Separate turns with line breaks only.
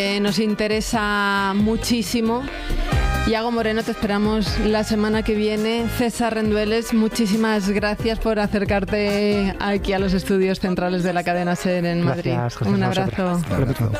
Nos interesa muchísimo. Iago Moreno, te esperamos la semana que viene. César Rendueles, muchísimas gracias por acercarte aquí a los estudios centrales de la cadena SER en Madrid.
Gracias,
un abrazo.